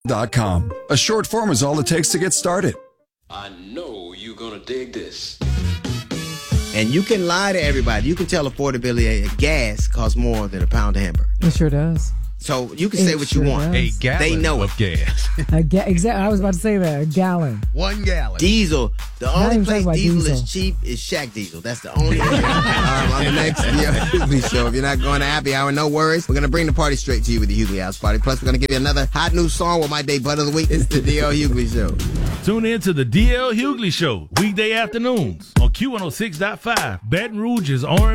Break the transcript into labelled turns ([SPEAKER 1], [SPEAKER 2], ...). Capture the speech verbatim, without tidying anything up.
[SPEAKER 1] dot com. A short form is all it takes to get started.
[SPEAKER 2] I know you're gonna dig this.
[SPEAKER 3] And you can lie to everybody. You can tell affordability gas costs more than a pound of hamburger.
[SPEAKER 4] It sure does.
[SPEAKER 3] So you can
[SPEAKER 4] It
[SPEAKER 3] say what you
[SPEAKER 4] sure
[SPEAKER 3] want.
[SPEAKER 4] does.
[SPEAKER 5] A gallon
[SPEAKER 3] They know
[SPEAKER 5] of gas.
[SPEAKER 4] A ga- exactly. I was about to say that. A gallon.
[SPEAKER 5] One gallon.
[SPEAKER 3] Diesel. The
[SPEAKER 4] Not
[SPEAKER 3] only
[SPEAKER 4] even
[SPEAKER 3] place
[SPEAKER 4] talking
[SPEAKER 3] diesel,
[SPEAKER 4] about diesel.
[SPEAKER 3] is cheap is Shack Diesel. That's the only thing. um, on the next D L Hughley Show. If you're not going to happy hour, no worries. We're going to bring the party straight to you with the Hughley House Party. Plus, we're going to give you another hot new song with my day butt of the week. It's the D L Hughley Show.
[SPEAKER 6] Tune in to the D L Hughley Show, weekday afternoons on Q one oh six point five, Baton Rouge's R and B